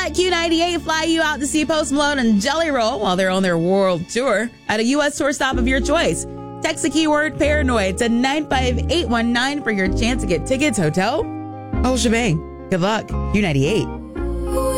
Let Q98 fly you out to see Post Malone and Jelly Roll while they're on their world tour at a U.S. tour stop of your choice. Text the keyword paranoid to 95819 for your chance to get tickets, hotel, whole shebang. Good luck, Q98.